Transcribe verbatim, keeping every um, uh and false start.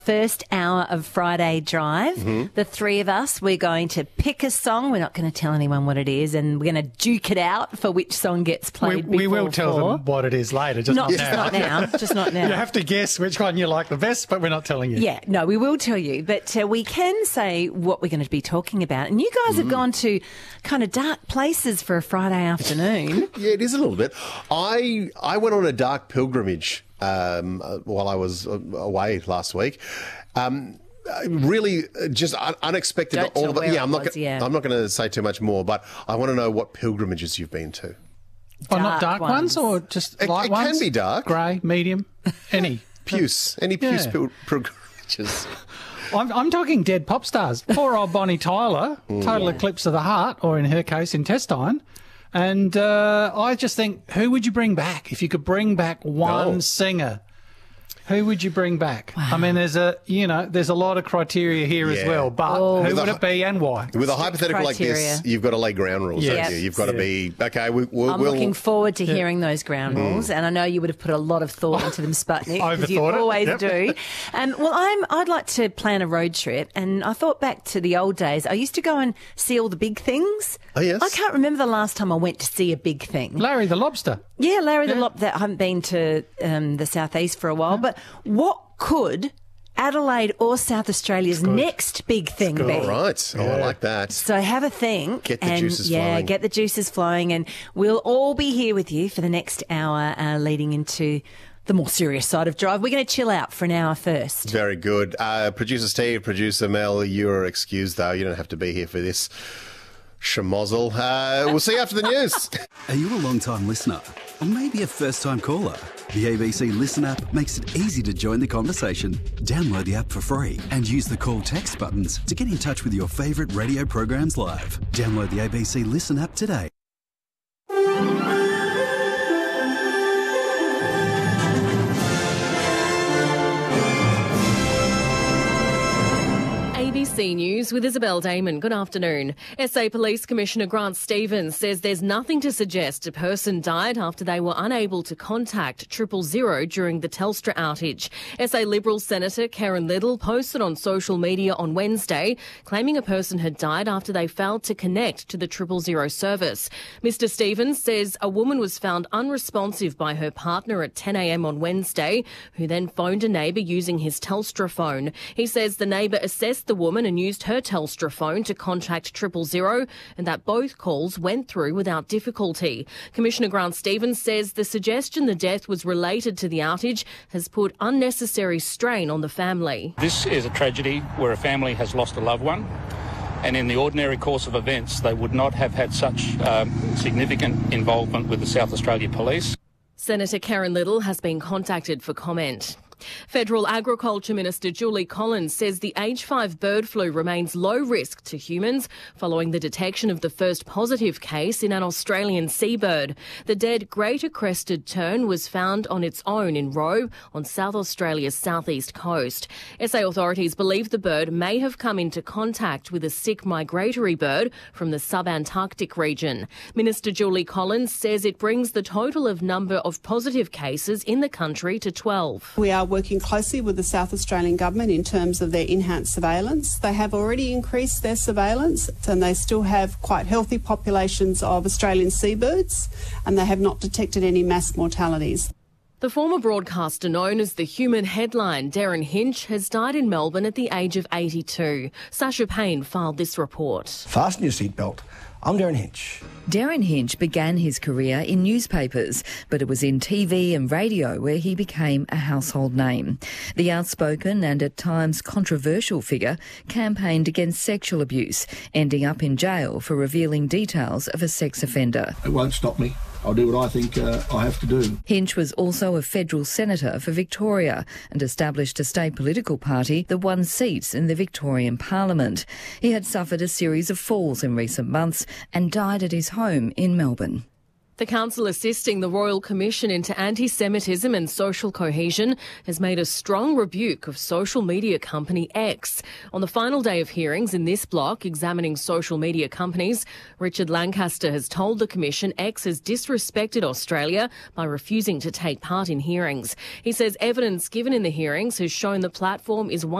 First hour of Friday Drive. Mm-hmm. The three of us, we're going to pick a song. We're not going to tell anyone what it is, and we're going to duke it out for which song gets played. We, we before will tell four. them what it is later, just not, not, just now. not now. Just not now. You have to guess which one you like the best, but we're not telling you. Yeah, no, we will tell you, but uh, we can say what we're going to be talking about. And you guys have mm. gone to kind of dark places for a Friday afternoon. Yeah, it is a little bit. I I went on a dark pilgrimage um, uh, while I was uh, away last week. Um, really, just un- unexpected. Don't all tell of it. where Yeah, I'm it not. was, Go- yeah. I'm not going to say too much more, but I want to know what pilgrimages you've been to. Oh, not dark ones. ones, or just It, light it ones? can be dark. Grey, medium, any. Puce, any puce Yeah. pil- pilgrimages. I'm, I'm talking dead pop stars. Poor old Bonnie Tyler, total Yeah. eclipse of the heart, or in her case, intestine. And uh, I just think, who would you bring back if you could bring back one No. singer? Who would you bring back? Wow. I mean, there's a you know, there's a lot of criteria here as Yeah. well. But Oh. who With would a- it be and why? With a hypothetical like Criteria. this, you've got to lay ground rules, Yes. haven't you? You've got to Yeah. be, okay, we, we'll... I'm we'll looking forward to hearing those ground rules, and I know you would have put a lot of thought into them, Sputnik, because you Overthought it. always Yep. do. And well, I'm I'd like to plan a road trip, and I thought back to the old days. I used to go and see all the big things. Oh, yes. I can't remember the last time I went to see a big thing. Larry the Lobster. Yeah, Larry the Yeah. Lop. That I haven't been to um, the southeast for a while, but what could Adelaide or South Australia's next big thing be? All right. Oh, I Yeah. like that. So have a think. Get the and, juices yeah, flowing. get the juices flowing, and we'll all be here with you for the next hour, uh, leading into the more serious side of Drive. We're going to chill out for an hour first. Very good. Uh, producer Steve, producer Mel, you are excused, though. You don't have to be here for this schmozzle. Uh, we'll see you after the news. Are you a long-time listener? Or maybe a first-time caller? The A B C Listen app makes it easy to join the conversation. Download the app for free and use the call text buttons to get in touch with your favourite radio programs live. Download the A B C Listen app today. A B C News with Isabel Damon. Good afternoon. S A Police Commissioner Grant Stevens says there's nothing to suggest a person died after they were unable to contact triple zero during the Telstra outage. S A Liberal Senator Karen Little posted on social media on Wednesday claiming a person had died after they failed to connect to the triple zero service. Mister Stevens says a woman was found unresponsive by her partner at ten a m on Wednesday, who then phoned a neighbour using his Telstra phone. He says the neighbour assessed the woman and used her Telstra phone to contact triple zero, and that both calls went through without difficulty. Commissioner Grant Stevens says the suggestion the death was related to the outage has put unnecessary strain on the family. This is a tragedy where a family has lost a loved one, and in the ordinary course of events they would not have had such um, significant involvement with the South Australia Police. Senator Karen Little has been contacted for comment. Federal Agriculture Minister Julie Collins says the H five bird flu remains low risk to humans following the detection of the first positive case in an Australian seabird. The dead greater crested tern was found on its own in Roe on South Australia's southeast coast. S A authorities believe the bird may have come into contact with a sick migratory bird from the sub-Antarctic region. Minister Julie Collins says it brings the total of number of positive cases in the country to twelve. We are working closely with the South Australian Government in terms of their enhanced surveillance. They have already increased their surveillance, and they still have quite healthy populations of Australian seabirds, and they have not detected any mass mortalities. The former broadcaster known as the Human Headline, Darren Hinch, has died in Melbourne at the age of eighty-two. Sasha Payne filed this report. Fasten your seatbelt. I'm Darren Hinch. Darren Hinch began his career in newspapers, but it was in T V and radio where he became a household name. The outspoken and at times controversial figure campaigned against sexual abuse, ending up in jail for revealing details of a sex offender. It won't stop me. I'll do what I think uh, I have to do. Hinch was also a federal senator for Victoria and established a state political party that won seats in the Victorian Parliament. He had suffered a series of falls in recent months and died at his home in Melbourne. The council assisting the Royal Commission into Anti-Semitism and Social Cohesion has made a strong rebuke of social media company X. On the final day of hearings in this block examining social media companies, Richard Lancaster has told the Commission X has disrespected Australia by refusing to take part in hearings. He says evidence given in the hearings has shown the platform is one